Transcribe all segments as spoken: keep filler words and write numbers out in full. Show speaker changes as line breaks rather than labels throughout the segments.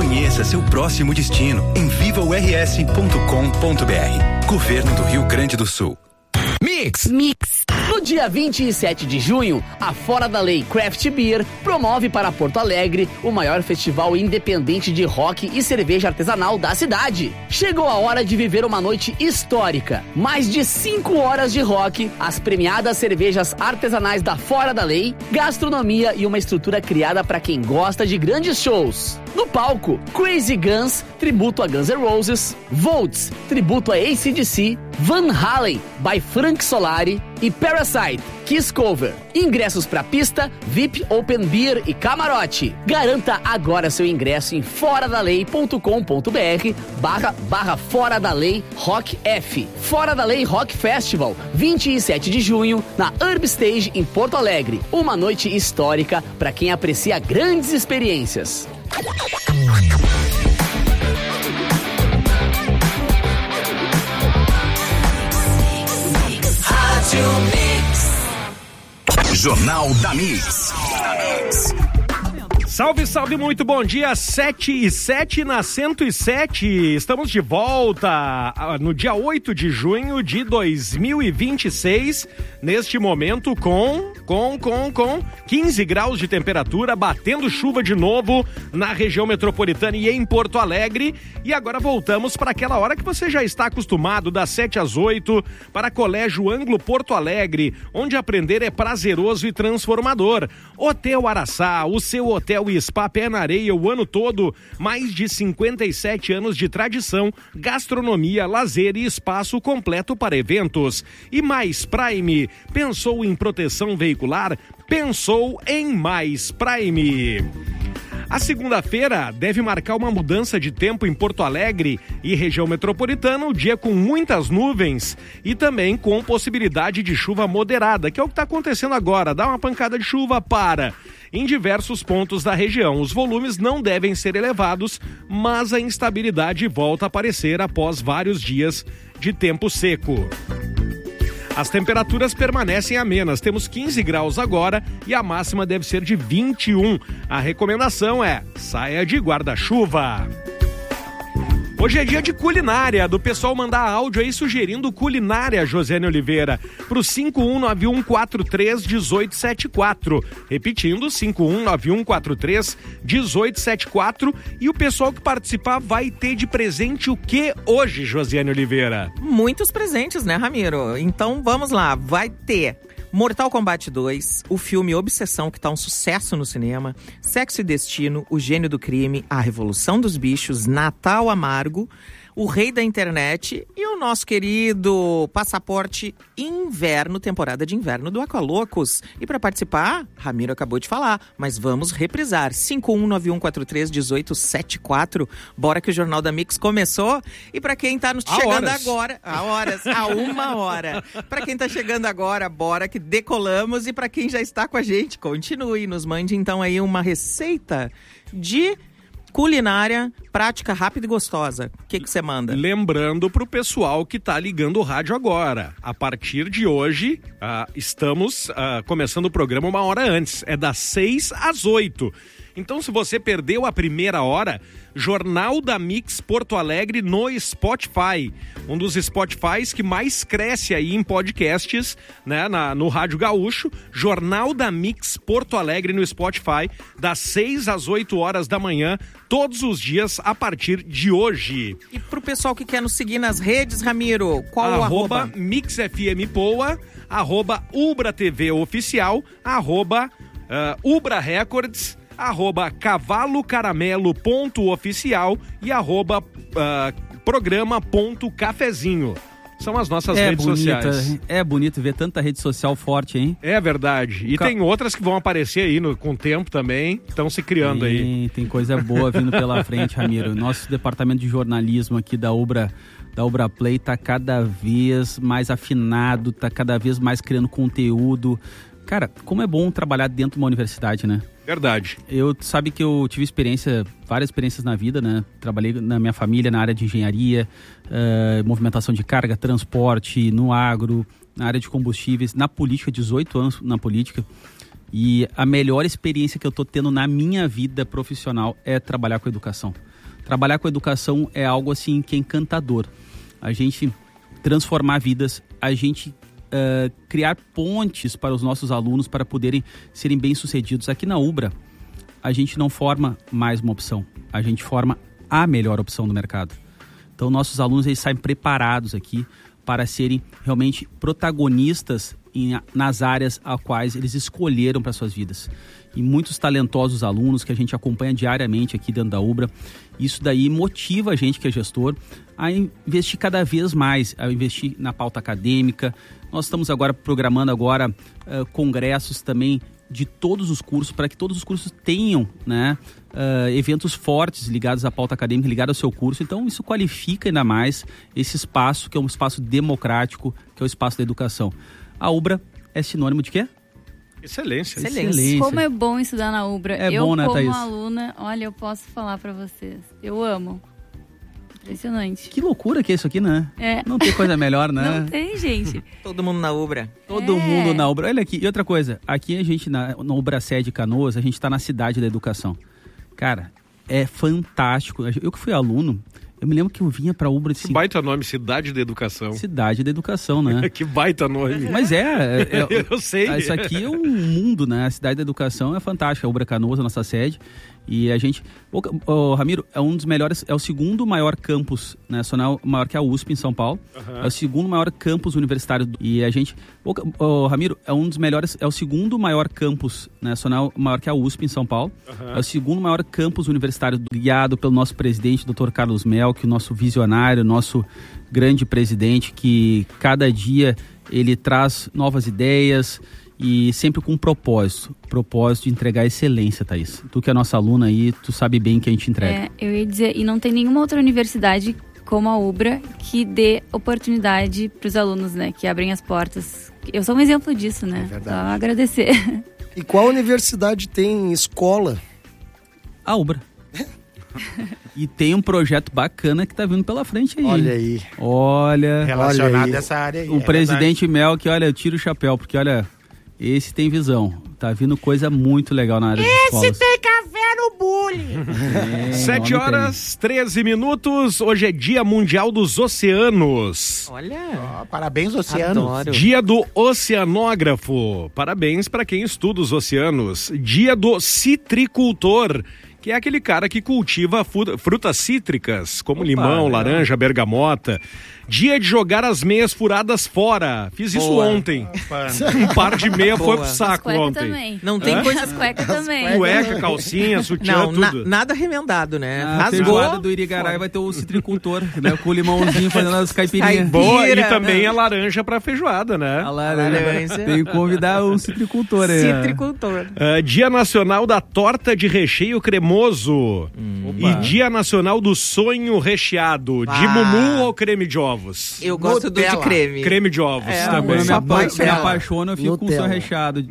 Conheça seu próximo destino em viva u r s ponto com ponto b r. Governo do Rio Grande do Sul.
Mix. Mix. No dia vinte e sete de junho, a Fora da Lei Craft Beer promove para Porto Alegre o maior festival independente de rock e cerveja artesanal da cidade. Chegou a hora de viver uma noite histórica. Mais de cinco horas de rock, as premiadas cervejas artesanais da Fora da Lei, gastronomia e uma estrutura criada para quem gosta de grandes shows. No palco, Crazy Guns, tributo a Guns N' Roses, Volts, tributo a A C D C, Van Halen, by Frank Solari e Parasite, Kiss Cover. Ingressos pra pista, V I P, Open Beer e camarote. Garanta agora seu ingresso em foradalei.com.br barra barra Fora da Lei Rock F. Fora da Lei Rock Festival, vinte e sete de junho, na Urb Stage em Porto Alegre. Uma noite histórica para quem aprecia grandes experiências.
Jornal da Mix.
Salve, salve, muito bom dia, sete e sete na cento e sete, estamos de volta no dia oito de junho de dois mil e vinte e seis, neste momento com, com, com, com quinze graus de temperatura, batendo chuva de novo na região metropolitana e em Porto Alegre, e agora voltamos para aquela hora que você já está acostumado, das sete às oito, para Colégio Anglo Porto Alegre, onde aprender é prazeroso e transformador. Hotel Araçá, o seu hotel e spa pé na areia o ano todo, mais de cinquenta e sete anos de tradição, gastronomia, lazer e espaço completo para eventos. E Mais Prime, pensou em proteção veicular? Pensou em Mais Prime. A segunda-feira deve marcar uma mudança de tempo em Porto Alegre e região metropolitana, o dia com muitas nuvens e também com possibilidade de chuva moderada, que é o que está acontecendo agora. Dá uma pancada de chuva, para. Em diversos pontos da região, os volumes não devem ser elevados, mas a instabilidade volta a aparecer após vários dias de tempo seco. As temperaturas permanecem amenas, temos quinze graus agora e a máxima deve ser de vinte e um. A recomendação é: saia de guarda-chuva. Hoje é dia de culinária, do pessoal mandar áudio aí sugerindo culinária, Josiane Oliveira, pro cinco um nove um quatro três um oito sete quatro. Repetindo, cinco um nove um quatro três um oito sete quatro. E o pessoal que participar vai ter de presente o que hoje, Josiane Oliveira?
Muitos presentes, né, Ramiro? Então vamos lá, vai ter Mortal Kombat dois, o filme Obsessão, que tá um sucesso no cinema, Sexo e Destino, O Gênio do Crime, A Revolução dos Bichos, Natal Amargo, O Rei da Internet e o nosso querido Passaporte Inverno, temporada de inverno do Aqualocos. E para participar, Ramiro acabou de falar, mas vamos reprisar, cinco um nove um quatro três um oito sete quatro. Bora que o Jornal da Mix começou. E para quem tá nos
há
chegando
horas.
agora, há horas, há uma hora. Para quem tá chegando agora, bora que decolamos. E para quem já está com a gente, continue, nos mande então aí uma receita de culinária, prática, rápida e gostosa. O que que você manda?
Lembrando pro pessoal que tá ligando o rádio agora, a partir de hoje, uh, estamos uh, começando o programa uma hora antes, é das seis às oito. Então, se você perdeu a primeira hora, Jornal da Mix Porto Alegre no Spotify. Um dos Spotifys que mais cresce aí em podcasts, né, na, no Rádio Gaúcho. Jornal da Mix Porto Alegre no Spotify, das seis às oito horas da manhã, todos os dias a partir de hoje.
E pro pessoal que quer nos seguir nas redes, Ramiro, qual o
arroba?
arroba?
Mix F M Poa, arroba Ubra T V Oficial, arroba uh, Ubra Records, arroba cavalo caramelo ponto oficial e arroba uh, programa ponto cafezinho. São as nossas
é
redes
bonita,
sociais.
É bonito ver tanta rede social forte, hein?
É verdade. E Ca... tem outras que vão aparecer aí no, com o tempo também, estão se criando
tem,
aí.
Tem coisa boa vindo pela frente, Ramiro. Nosso departamento de jornalismo aqui da Ubra, da Ubra Play tá cada vez mais afinado, tá cada vez mais criando conteúdo. Cara, como é bom trabalhar dentro de uma universidade, né?
Verdade.
Eu, sabe que eu tive experiência, várias experiências na vida, né? Trabalhei na minha família na área de engenharia, uh, movimentação de carga, transporte, no agro, na área de combustíveis, na política, dezoito anos na política. E a melhor experiência que eu tô tendo na minha vida profissional é trabalhar com educação. Trabalhar com educação é algo assim que é encantador. A gente transformar vidas, a gente uh, criar pontes para os nossos alunos para poderem serem bem-sucedidos. Aqui na Ubra, a gente não forma mais uma opção, a gente forma a melhor opção do mercado. Então, nossos alunos eles saem preparados aqui para serem realmente protagonistas em, nas áreas a quais eles escolheram para suas vidas. E muitos talentosos alunos que a gente acompanha diariamente aqui dentro da Ubra, isso daí motiva a gente que é gestor a investir cada vez mais, a investir na pauta acadêmica. Nós estamos agora programando agora uh, congressos também de todos os cursos, para que todos os cursos tenham, né, uh, eventos fortes ligados à pauta acadêmica, ligados ao seu curso. Então, isso qualifica ainda mais esse espaço, que é um espaço democrático, que é o espaço da educação. A Ubra é sinônimo de quê?
Excelência.
Excelência.
Excelência.
Como é bom estudar na Ubra.
É
eu,
bom, né,
como
Thaís?
aluna, olha, eu posso falar pra vocês. Eu amo. Impressionante.
Que loucura que é isso aqui, né?
É.
Não tem coisa melhor, né?
Não tem, gente.
Todo mundo na Ubra.
Todo
É.
mundo na Ubra. Olha aqui, e outra coisa, aqui a gente, na, na Ubra Sede Canoas, a gente está na cidade da educação. Cara, é fantástico. Eu que fui aluno, eu me lembro que eu vinha pra Ubra...
Que baita nome, Cidade da Educação.
Cidade da Educação, né?
Que baita nome.
Mas é, é, é
Eu sei.
Isso aqui é um mundo, né? A Cidade da Educação é fantástica. A Ubra Canoas, a nossa sede. E a gente... O, o Ramiro, é um dos melhores... É o segundo maior campus nacional, maior que a U S P em São Paulo. Uhum. É o segundo maior campus universitário. Do, e a gente... O, o Ramiro, é um dos melhores... É o segundo maior campus nacional, maior que a U S P em São Paulo. Uhum. É o segundo maior campus universitário, guiado pelo nosso presidente, doutor Carlos Mel, que é o nosso visionário, nosso grande presidente, que cada dia ele traz novas ideias... E sempre com um propósito, propósito de entregar excelência, Thaís. Tu que é nossa aluna aí, tu sabe bem que a gente entrega.
É, eu ia dizer, e não tem nenhuma outra universidade como a Ubra que dê oportunidade para os alunos, né? Que abrem as portas. Eu sou um exemplo disso, né?
É verdade.
Só agradecer.
E qual universidade tem escola?
A Ubra. E tem um projeto bacana que tá vindo pela frente aí.
Olha aí.
Olha.
Relacionado
aí.
a essa área aí.
O
é
presidente Mel, que olha, eu tiro o chapéu, porque olha... Esse tem visão. Tá vindo coisa muito legal na área de escolas.
Esse tem café no bullying.
É,
Sete
homem
horas, treze minutos. Hoje é Dia Mundial dos Oceanos.
Olha.
Ó, parabéns, oceanos.
Adoro.
Dia do Oceanógrafo. Parabéns para quem estuda os oceanos. Dia do Citricultor, que é aquele cara que cultiva frutas cítricas, como
Opa,
limão,
legal.
laranja, bergamota. Dia de jogar as meias furadas fora. Fiz isso
Boa.
ontem. Um par de meia foi pro
Boa.
As
saco
cuecas
ontem.
também.
Não tem
Hã?
coisa...
As cuecas também.
Cueca, calcinha, sutiã,
Não, na-
tudo.
nada remendado, né?
A
Rasgou.
feijoada do Irigaray vai ter o citricultor, né? Com o limãozinho fazendo as caipirinhas.
Ai,
Boa, e
Pira,
também
né?
a laranja pra feijoada, né?
A laranja.
Laranja.
Tem que convidar o citricultor aí.
Citricultor.
Uh, Dia Nacional da Torta de Recheio Cremoso. E
Opa.
Dia Nacional do Sonho Recheado. De
Ah.
mumu ou creme de ovos?
Eu gosto do de
Nutella.
creme.
Creme de ovos
É,
também.
Quando eu me, apa-
Nutella.
me apaixono, eu fico com o
Nutella.
sonho recheado.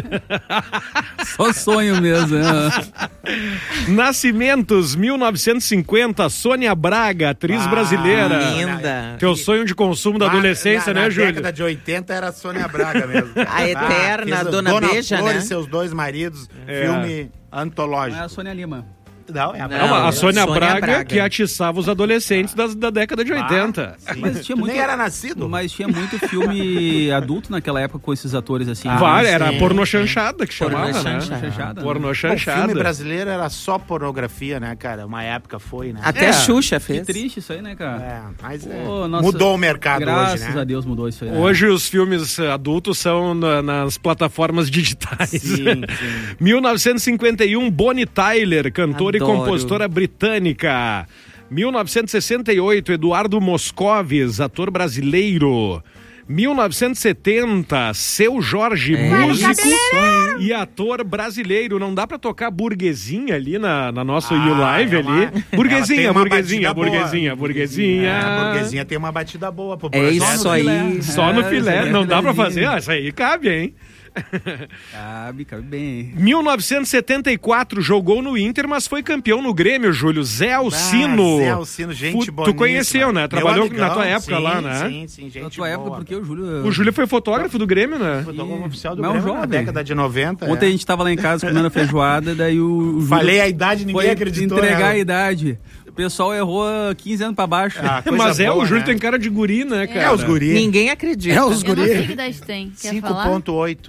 Só sonho mesmo. né?
Nascimentos, mil novecentos e cinquenta, Sônia Braga, atriz
Ah,
brasileira.
Linda.
Teu sonho de consumo da
Lá
adolescência,
na,
né,
na
Júlio?
década de oitenta era a Sônia Braga mesmo.
A eterna
fez o
Dona Beija,
Flor
né?
e seus dois maridos,
É.
filme
Não
antológico.
é a Sônia Lima.
Não, é a
Não,
Não, a
é
Sônia,
Sônia
Braga,
Braga.
que atiçava os adolescentes da, da década de oitenta.
Mas tinha
Tu
muito,
nem era nascido.
mas tinha muito filme adulto naquela época com esses atores assim.
Várias, era
sim,
porno
sim.
chanchada que
Pornô
chamava, né?
chanchada.
Chanchada, né?
Porno
O
chanchada.
filme brasileiro era só pornografia, né, cara? Uma época foi, né?
Até
É,
a Xuxa
Que
fez.
triste isso aí, né, cara?
É, mas é,
Pô, nossa,
mudou o mercado
Graças
hoje, né?
a Deus mudou isso aí. né?
Hoje os filmes adultos são na- nas plataformas digitais.
Sim, sim.
mil novecentos e cinquenta e um, Bonnie Tyler, cantora
Adoro.
e compositora britânica. mil novecentos e sessenta e oito, Eduardo Moscovis, ator brasileiro. mil novecentos e setenta, Seu Jorge,
É.
músico e ator brasileiro. Não dá pra tocar burguesinha ali na, na nossa
Ah,
U-Live
é uma-
ali?
ela tem
Burguesinha,
uma
burguesinha,
batida boa.
burguesinha, burguesinha.
É, a burguesinha tem uma batida boa pro
É
projeto.
isso aí.
Só no
É,
filé,
isso aí,
não dá pra
filézinho.
fazer? Ah, isso aí cabe, hein?
Cabe, cabe bem.
mil novecentos e setenta e quatro jogou no Inter, mas foi campeão no Grêmio, Júlio. Zé Alcino.
Ah, Zé Alcino, gente
Fu-
boníssima.
Tu conheceu, né?
Meu
Trabalhou
amigão,
na tua época
sim,
lá, né?
Sim, sim, gente
Na tua época,
boa.
porque o Júlio...
O Júlio foi fotógrafo do Grêmio, né?
Fotógrafo oficial do
Mas é um
Grêmio na
jovem.
década de noventa.
Ontem
é.
a gente tava lá em casa comendo a feijoada, daí o, o Júlio
Falei a idade, ninguém
foi
acreditou.
entregar
né?
a idade. O pessoal errou quinze anos pra baixo.
Ah, coisa
Mas é,
boa,
o Júlio
né?
tem cara de guri, né, cara?
É, os guri.
Ninguém acredita.
É, os
Eu não sei
guri.
que idade tem. Quer falar?
cinco ponto oito.